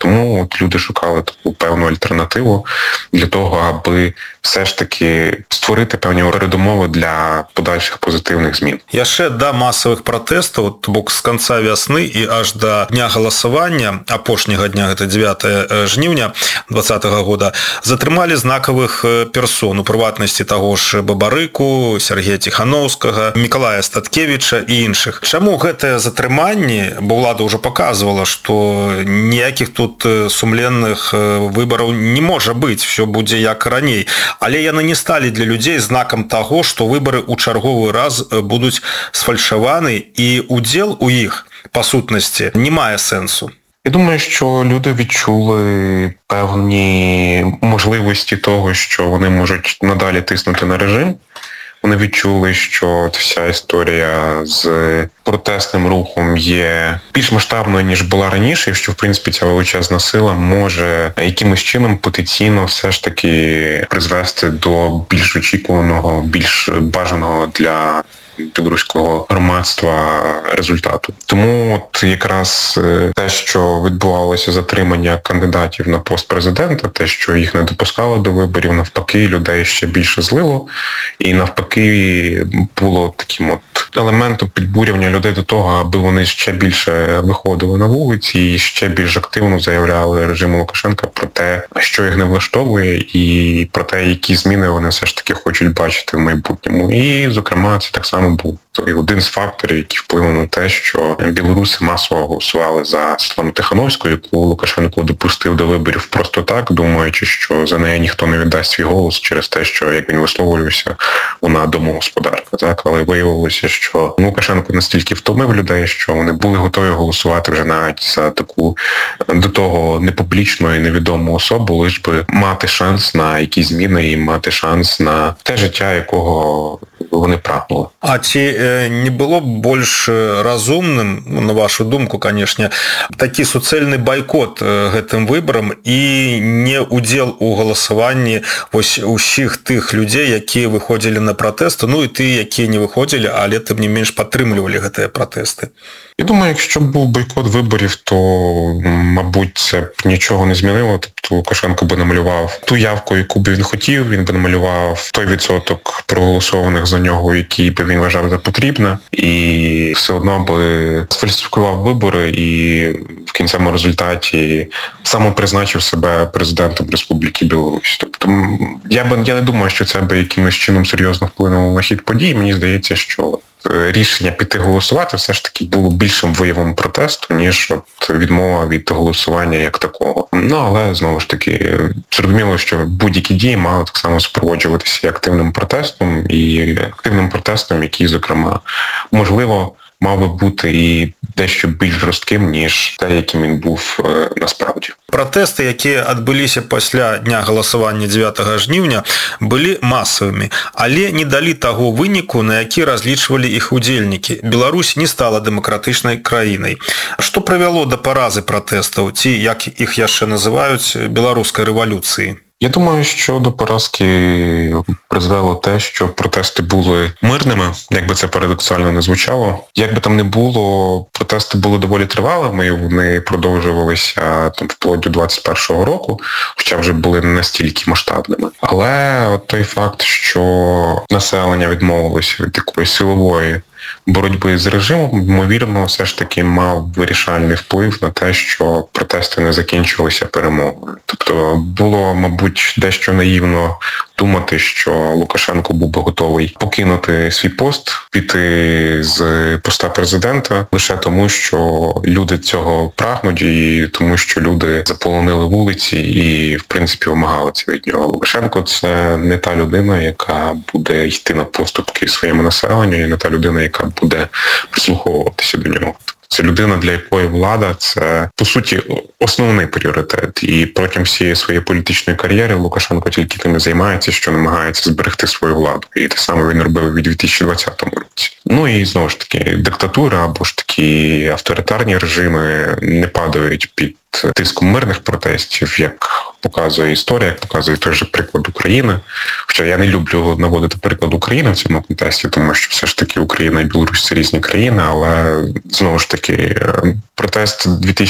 Тому от люди шукали таку певну альтернативу для того, аби все ж таки створити певні передумови для подальших позитивних змін. Яшчэ да масавых пратэстаў, то бок з канца вясны і аж да дня галасавання, апошняга дня, гэта 9 жніўня 2020 года, затрымалі знакавых персон, у прыватнасці таго ж Бабарыку, Сергея Ціхановскага, Мікалая Статкевіча і іншых. Чаму гэтае затрыманне, бо ўлада ўжо паказвала, што ніякіх тут сумленных выбараў не можа быць, все будзе як раней. Але яны не сталі для людзей знакам таго, што выбары ў чарговы раз будуць сфальшаваны і удзел у іх, па сутнасці, не мае сэнсу. Я думаю, що люди відчули певні можливості того, що вони можуть надалі тиснути на режим. Вони відчули, що вся історія з протестним рухом є більш масштабною, ніж була раніше, і що, в принципі, ця величезна сила може якимось чином потенційно все ж таки призвести до більш очікуваного, більш бажаного для білоруського громадства результату. Тому от якраз те, що відбувалося затримання кандидатів на пост президента, те, що їх не допускало до виборів, навпаки, людей ще більше злило, і навпаки було таким от елементом підбурювання людей до того, аби вони ще більше виходили на вулиці і ще більш активно заявляли режиму Лукашенка про те, що їх не влаштовує, і про те, які зміни вони все ж таки хочуть бачити в майбутньому. І, зокрема, це так само був один з факторів, який вплинув на те, що білоруси масово голосували за Світлану Тихановську, яку Лукашенко допустив до виборів просто так, думаючи, що за неї ніхто не віддасть свій голос через те, що, як він висловлювався, вона домогосподарка. Так? Але виявилося, що Лукашенко настільки втомив людей, що вони були готові голосувати вже навіть за таку до того непублічну і невідому особу, лиш би мати шанс на якісь зміни і мати шанс на те життя, якого вони прагнули. А ці не было б больш разумным, на вашу думку, конечно, такі суцэльны байкот гэтым выбарам і не удзел у галасаванні вось усіх тых людзей, якія выходзілі на пратэсты, ну і тыя, якія не выходзілі, але тым не менш падтрымлівалі гэтыя пратэсты? Я думаю, якщо б був бойкот виборів, то, мабуть, це б нічого не змінило. Тобто Лукашенко би намалював ту явку, яку б він хотів, він би намалював той відсоток проголосованих за нього, який би він вважав за потрібне, і все одно би сфальсифікував вибори і в кінцевому результаті самопризначив себе президентом Республіки Білорусь. Тобто я не думаю, що це би якимось чином серйозно вплинуло на хід подій. Мені здається, що рішення піти голосувати все ж таки було більшим виявом протесту, ніж от відмова від голосування як такого. Ну, але, знову ж таки, зрозуміло, що будь-які дії мали так само супроводжуватися і активним протестом, який, зокрема, можливо, мав би бути і дещо більш жорстким, ніж те, яким він був насправді. Пратэсты, якія адбыліся пасля дня галасавання 9 жніўня, былі масавымі, але не далі таго выніку, на які разлічвалі іх удзельнікі. Беларусь не стала дэмакратычнай краінай. Што прывяло да паразы пратэстаў, ці, як іх яшчэ называюць, беларускай рэвалюцыі? Я думаю, що до поразки призвело те, що протести були мирними, як би це парадоксально не звучало. Як би там не було, протести були доволі тривалими, і вони продовжувалися там вплоть до 21-го року, хоча вже були не настільки масштабними. Але от той факт, що населення відмовилося від такої силової боротьби з режимом, ймовірно, все ж таки мав вирішальний вплив на те, що протести не закінчилися перемогою. Тобто було, мабуть, дещо наївно думати, що Лукашенко був би готовий покинути свій пост, піти з поста президента лише тому, що люди цього прагнуть і тому, що люди заполонили вулиці і, в принципі, вимагали це від нього. Лукашенко – це не та людина, яка буде йти на поступки своєму населенню, і не та людина, яка буде прислуховуватися до нього. Це людина, для якої влада – це, по суті, основний пріоритет. І протягом всієї своєї політичної кар'єри Лукашенко тільки тим і займається, що намагається зберегти свою владу. І те саме він робив і в 2020 році. Ну і, знову ж таки, диктатура або ж такі авторитарні режими не падають під тиском мирних протестів, як показує історія, як показує той же приклад України. Хоча я не люблю наводити приклад України в цьому контексті, тому що все ж таки Україна і Білорусь – це різні країни, але знову ж таки протест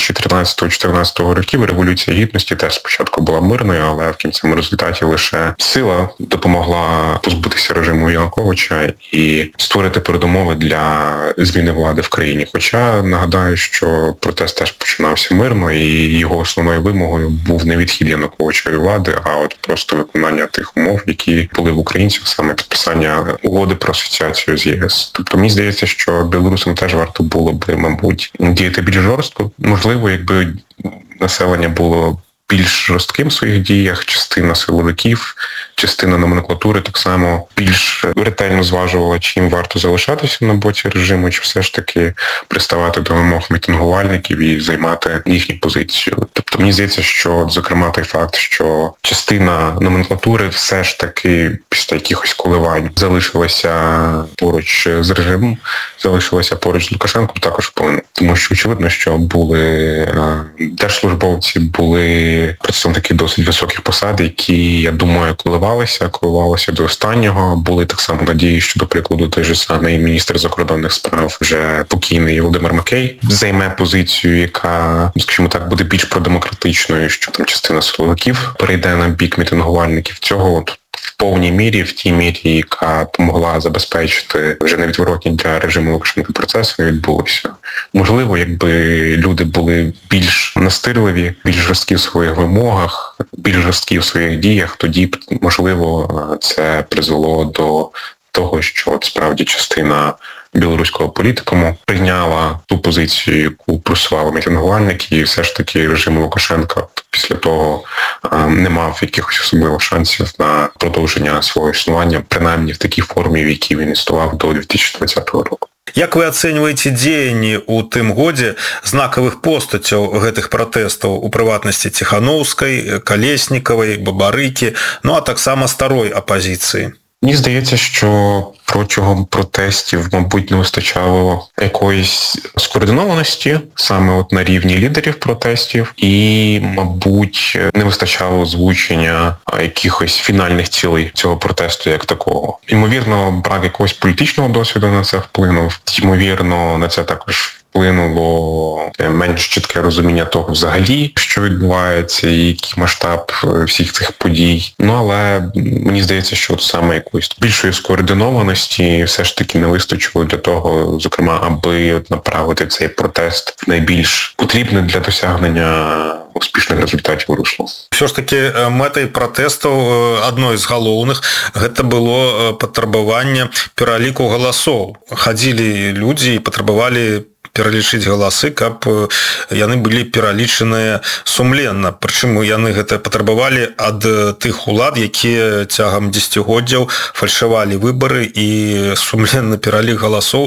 2013-2014 років, Революція Гідності теж спочатку була мирною, але в кінцевому результаті лише сила допомогла позбутися режиму Януковича і створити передумови для зміни влади в країні. Хоча нагадаю, що протест теж починався мирно, і його основною вимогою був не відхід Януковича від влади, а от просто виконання тих умов, які були в українців, саме підписання угоди про асоціацію з ЄС. Тобто мені здається, що білорусам теж варто було би, мабуть, діяти більш жорстко. Можливо, якби населення було більш жорстким в своїх діях, частина силовиків, частина номенклатури так само більш ретельно зважувала, чим варто залишатися на боці режиму, чи все ж таки приставати до вимог мітингувальників і займати їхню позицію. Тобто мені здається, що, зокрема, той факт, що частина номенклатури все ж таки після якихось коливань залишилася поруч з режимом, залишилася поруч з Лукашенком, також вплине. Тому що очевидно, що були держслужбовці, були представники досить високих посад, які, я думаю, коливалися до останнього. Були так само надії, що, до прикладу, той же самий міністр закордонних справ, вже покійний Володимир Макей, займе позицію, яка, скажімо так, буде більш продемократичною, що там частина силовиків перейде на бік мітингувальників. Цього от в повній мірі, в тій мірі, яка допомогла забезпечити вже невідворотні для режиму Лукашенка процеси, не відбулося. Можливо, якби люди були більш настирливі, більш жорсткі в своїх вимогах, більш жорсткі в своїх діях, тоді б, можливо, це призвело до того, що от справді частина білоруського політикуму прийняла ту позицію, яку просували мітингувальники, і все ж таки режим Лукашенка після того не мав якихось особливих шансів на продовження свого існування, принаймні в такій формі, в якій він існував до 2020 року. Як вы ацэньваеце дзеянні ў тым годзе знакавых постацяў гэтых пратэстаў, у прыватнасці Ціхановскай, Калеснікавай, Бабарыкі, ну а таксама старой апазіцыі? Мені здається, що протягом протестів, мабуть, не вистачало якоїсь скоординованості саме от на рівні лідерів протестів і, мабуть, не вистачало озвучення якихось фінальних цілей цього протесту як такого. Ймовірно, брак якогось політичного досвіду на це вплинув. Ймовірно, на це також вплинуло менш чітке розуміння того взагалі, що відбувається і який масштаб всіх цих подій. Ну, але мені здається, що от саме якоїсь більшої скоординованості все ж таки не вистачило для того, зокрема, аби направити цей протест в найбільш потрібне для досягнення успішних результатів русло. Все ж таки мэтай пратэстаў адной з галоўных гэта было патрабаванне пераліку галасоў. Хадзілі людзі і патрабавалі пералічыць галасы, каб яны былі пералічаныя сумленна. Прычым яны гэта патрабавалі ад тых улад, якія цягам дзесяцігоддзяў фальшавалі выбары, і сумленны пералік галасоў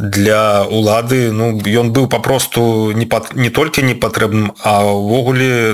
для улады, ну, ён быў папросту не толькі непатрэбным, а ўвогуле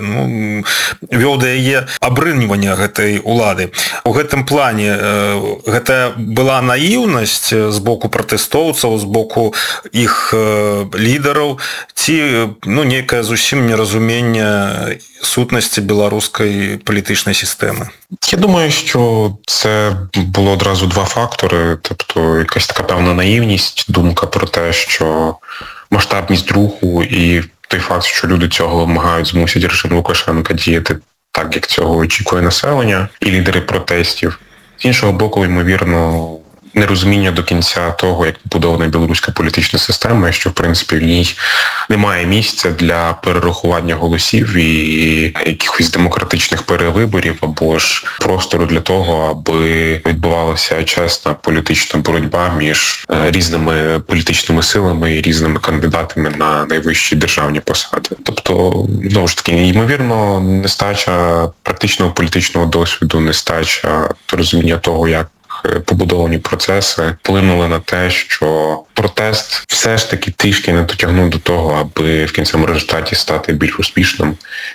вёў да яе абрыньвання гэтай улады. У гэтым плане гэта была наіўнасць з боку пратэстоўцаў, з боку іх лідараў, ці нейкае зусім неразуменне сутнасці беларускай палітычнай сістэмы? Я думаю, що це було одразу два фактори. Тобто якась така певна наївність, думка про те, що масштабність руху і той факт, що люди цього вимагають, змусять режим Лукашенка діяти так, як цього очікує населення і лідери протестів. З іншого боку, ймовірно, нерозуміння до кінця того, як побудована білоруська політична система, і що, в принципі, в ній немає місця для перерахування голосів і якихось демократичних перевиборів, або ж простору для того, аби відбувалася чесна політична боротьба між різними політичними силами і різними кандидатами на найвищі державні посади. Тобто, знову ж таки, ймовірно, нестача практичного політичного досвіду, нестача розуміння того, як побудовані процеси вплинули на те, що протест все ж таки трішки не дотягнув до того, аби в кінцевому результаті стати більш успішним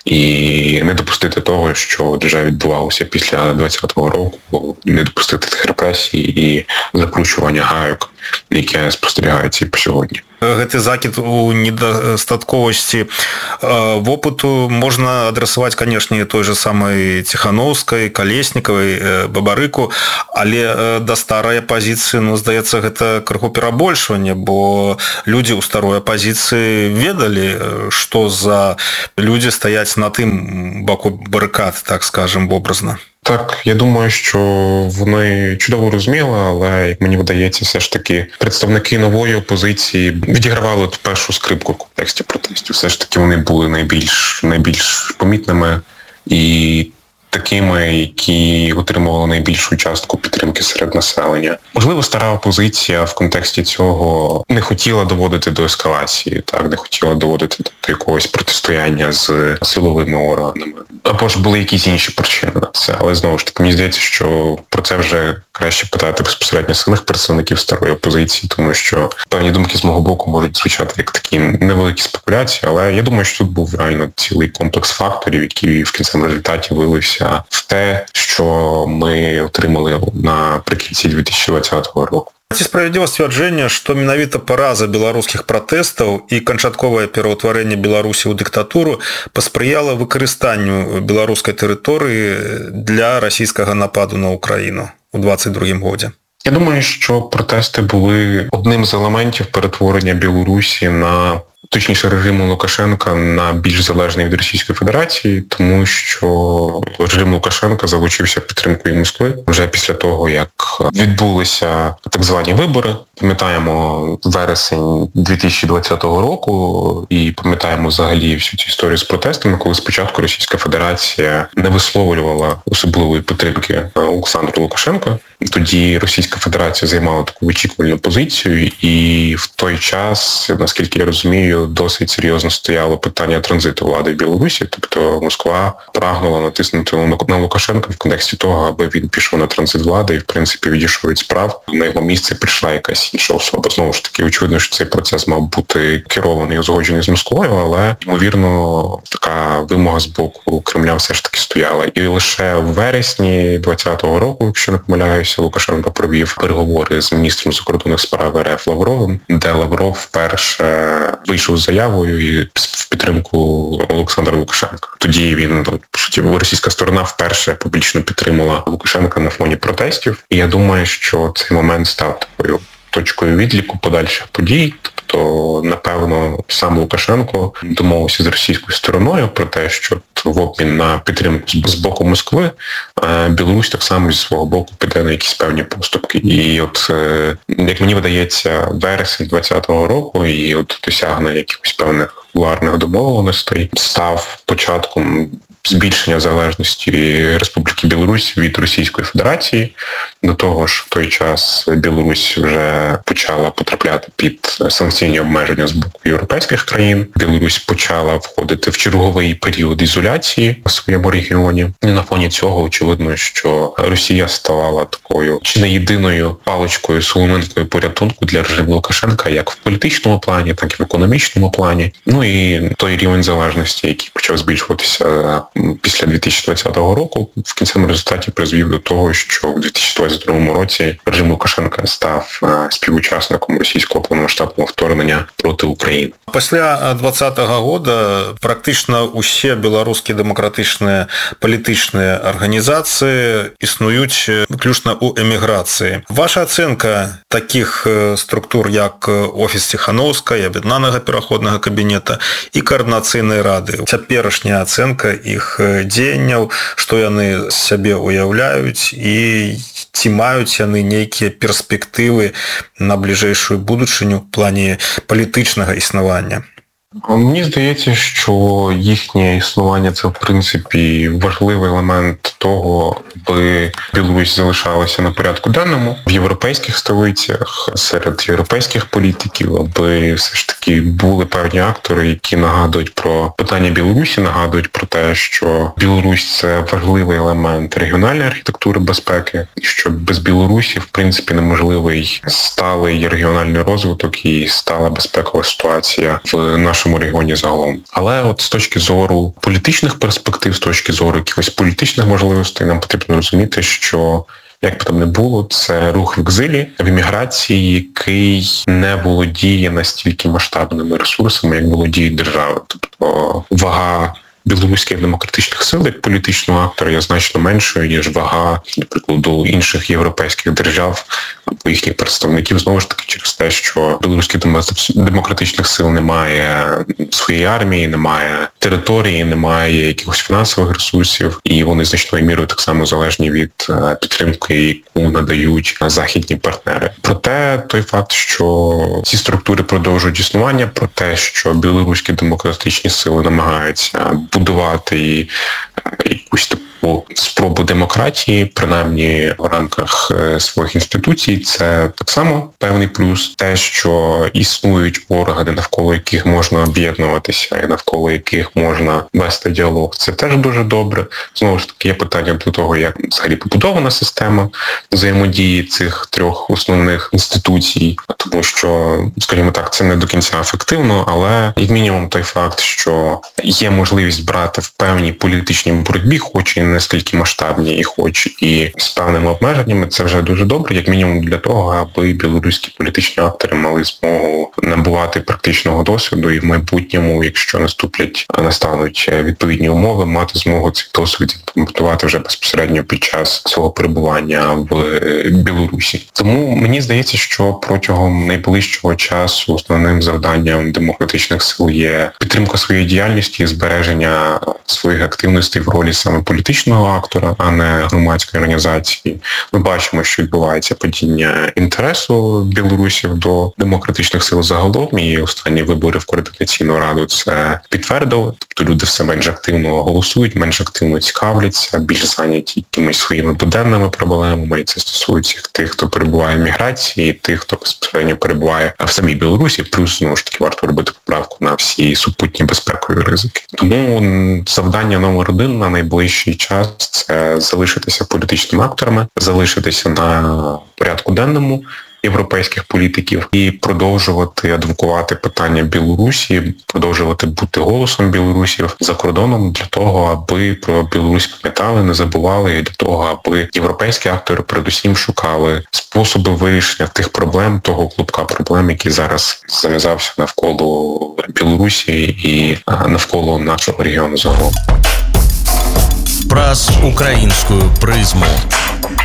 і не допустити того, що вже відбувалося після 2020 року, не допустити тих репресій і закручування гайок, яке спостерігається і по сьогодні. Гэты закід у недастатковасці вопыту можна адрасаваць, канешне, той же самай Ціхановскай, Калеснікавай, Бабарыку, але да старай апазіцыі, здаецца, гэта крыху перабольшванне, бо людзі ў старой апазіцыі ведалі, што за людзі стаяць на тым баку барыкад, так скажем, образно. Так, я думаю, що вони чудово розуміли, але, як мені видається, все ж таки представники нової опозиції відігравали першу скрипку в контексті протестів. Все ж таки вони були найбільш помітними і такими, які отримували найбільшу частку підтримки серед населення. Можливо, стара опозиція в контексті цього не хотіла доводити до ескалації, не хотіла доводити до якогось протистояння з силовими органами. Або ж були якісь інші причини на це. Але, знову ж таки, мені здається, що про це вже краще питати безпосередньо самих представників старої опозиції, тому що певні думки з мого боку можуть звучати як такі невеликі спекуляції, але я думаю, що тут був реально цілий комплекс факторів, які в кінцевому результаті вилився в те, що ми отримали наприкінці 2020 року. Ці справядліва сцвярджэнне, што менавіта параза беларускіх пратэстаў і канчатковае пераўтварэнне Беларусі ў дыктатуру паспрыяла выкарыстанню беларускай тэрыторыі для расійскага нападу на Україну у 2022 годзе. Я думаю, що протести були одним з елементів перетворення Білорусі на, точніше, режиму Лукашенка на більш залежний від Російської Федерації, тому що режим Лукашенка залучився підтримкою Москви вже після того, як відбулися так звані вибори. Пам'ятаємо вересень 2020 року і пам'ятаємо взагалі всю цю історію з протестами, коли спочатку Російська Федерація не висловлювала особливої підтримки Олександру Лукашенку. Тоді Російська Федерація займала таку вичікувальну позицію, і в той час, наскільки я розумію, досить серйозно стояло питання транзиту влади в Білорусі. Тобто Москва прагнула натиснути на Лукашенка в контексті того, аби він пішов на транзит влади і, в принципі, відійшов від справ. На його місце прийшла якась інша особа. Знову ж таки, очевидно, що цей процес мав бути керований і узгоджений з Москвою, але, ймовірно, така вимога з боку Кремля все ж таки стояла. І лише в вересні 2020 року, якщо не помиляюся, Лукашенко провів переговори з міністром закордонних справ РФ Лавровим, де Лавров вперше вийшов з заявою і в підтримку Олександра Лукашенка. Тоді він, по суті, російська сторона вперше публічно підтримала Лукашенка на фоні протестів. І я думаю, що цей момент став такою точкою відліку подальших подій. Тобто, напевно, сам Лукашенко домовився з російською стороною про те, що в обмін на підтримку з боку Москви Білорусь так само зі свого боку піде на якісь певні поступки. І от, як мені видається, вересень 2020 року і от досягнення якихось певних кулуарних домовленостей став початком збільшення залежності Республіки Білорусь від Російської Федерації. До того ж, в той час Білорусь вже почала потрапляти під санкційні обмеження з боку європейських країн. Білорусь почала входити в черговий період ізоляції в своєму регіоні. І на фоні цього, очевидно, що Росія ставала такою чи не єдиною паличкою, соломинкою порятунку для режиму Лукашенка, як в політичному плані, так і в економічному плані. Ну і той рівень залежності, який почав збільшуватися після 2020 року, в кінцевому результаті призвів до того, що в 2022 році режим Лукашенка став співучасником російського повномасштабного вторгнення проти України. Пасля 2020 года практычна ўсе беларускія дэмакратычныя палітычныя арганізацыі існуюць выключна ў эміграцыі. Ваша ацэнка такіх структур, як офіс Ціхановскай, аб'яднанага пераходнага кабінета і каардынацыйнай рады. Цяперашняя ацэнка іх дзеянняў, што яны сябе уяўляюць і ці маюць яны нейкія перспектывы на бліжэйшую будучыню в плане палітычнага існавання? Мені здається, що їхнє існування – це, в принципі, важливий елемент того, аби Білорусь залишалася на порядку денному в європейських столицях, серед європейських політиків, аби все ж таки були певні актори, які нагадують про питання Білорусі, нагадують про те, що Білорусь – це важливий елемент регіональної архітектури безпеки, і що без Білорусі, в принципі, неможливий сталий регіональний розвиток і стала безпекова ситуація в нашому регіоні загалом. Але от з точки зору політичних перспектив, з точки зору якихось політичних можливостей, нам потрібно розуміти, що як б там не було, це рух в екзилі, в еміграції, який не володіє настільки масштабними ресурсами, як володіють держави. Тобто вага білоруських демократичних сил як політичного актора є значно меншою, ніж вага, наприклад, до інших європейських держав або їхніх представників, знову ж таки, через те, що білоруських демократичних сил немає своєї армії, немає території, немає якихось фінансових ресурсів, і вони значною мірою так само залежні від підтримки, яку надають західні партнери. Проте той факт, що ці структури продовжують існування, про те, що білоруські демократичні сили намагаються будувати якусь таку спробу демократії, принаймні в рамках своїх інституцій, це так само певний плюс. Те, що існують органи, навколо яких можна об'єднуватися і навколо яких можна вести діалог, це теж дуже добре. Знову ж таки, є питання до того, як взагалі побудована система взаємодії цих трьох основних інституцій, тому що, скажімо так, це не до кінця ефективно, але як мінімум той факт, що є можливість брати в певній політичній боротьбі, хоч і не настільки масштабні, і хоч і з певними обмеженнями, це вже дуже добре, як мінімум для того, аби білоруські політичні актори мали змогу набувати практичного досвіду і в майбутньому, якщо настануть відповідні умови, мати змогу цей досвід імплементувати вже безпосередньо під час свого перебування в Білорусі. Тому мені здається, що протягом найближчого часу основним завданням демократичних сил є підтримка своєї діяльності і збереження своїх активностей в ролі саме політичного актора, а не громадської організації. Ми бачимо, що відбувається падіння інтересу білорусів до демократичних сил загалом, і останні вибори в Координаційну раду це підтвердили. Тобто люди все менш активно голосують, менш активно цікавляться, більш зайняті якимись своїми буденними проблемами, і це стосується тих, хто перебуває в міграції, і тих, хто безпосередньо перебуває в самій Білорусі, плюс, знову ж таки, варто робити поправку на всі супутні безпекові ризики. Тому завдання номер один на найближчий час – це залишитися політичними акторами, залишитися на порядку денному європейських політиків і продовжувати адвокувати питання Білорусі, продовжувати бути голосом білорусів за кордоном для того, аби про Білорусь пам'ятали, не забували, і для того, аби європейські актори передусім шукали способи вирішення тих проблем, того клубка проблем, який зараз зав'язався навколо Білорусі і навколо нашого регіону загалом. Праз українською призму.